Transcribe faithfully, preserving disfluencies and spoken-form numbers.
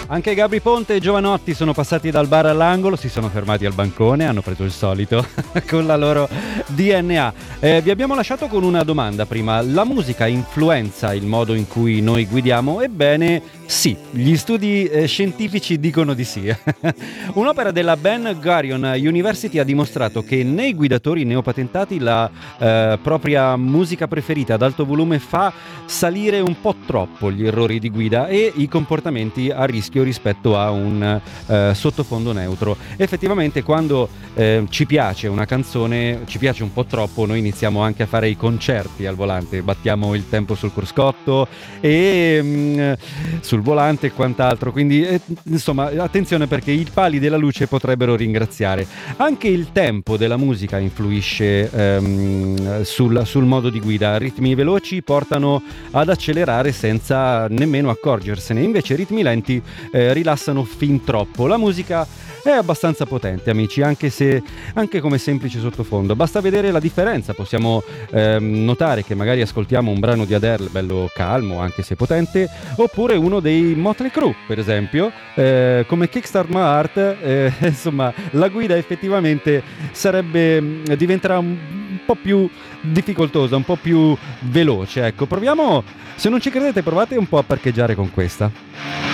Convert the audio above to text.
Anche Gabri Ponte e Giovanotti sono passati dal bar all'angolo, si sono fermati al bancone, hanno preso il solito con la loro D N A. Eh, vi abbiamo lasciato con una domanda prima: la musica influenza il modo in cui noi guidiamo? Ebbene sì, gli studi eh, scientifici dicono di sì. Un'opera della Ben Gurion University ha dimostrato che nei guidatori neopatentati la eh, propria musica preferita ad alto volume fa salire un po' troppo gli errori di guida e i comportamenti a rischio rispetto a un eh, sottofondo neutro. Effettivamente quando eh, ci piace una canzone, ci piace un po' troppo, noi iniziamo anche a fare i concerti al volante, battiamo il tempo sul cruscotto e mh, sul volante e quant'altro, quindi eh, insomma attenzione, perché i pali della luce potrebbero ringraziare. Anche il tempo della musica influisce ehm, sul, sul modo di guida. Ritmi veloci portano ad accelerare senza nemmeno accorgersene, invece ritmi lenti eh, rilassano fin troppo. La musica è abbastanza potente, amici, anche se anche come semplice sottofondo. Basta vedere la differenza, possiamo ehm, notare che magari ascoltiamo un brano di Adele bello calmo, anche se potente, oppure uno dei Motley Crue, per esempio, eh, come Kickstart My Heart. Eh, insomma, la guida effettivamente sarebbe diventerà un, un po' più difficoltosa, un po' più veloce. Ecco, proviamo, se non ci credete, provate un po' a parcheggiare con questa.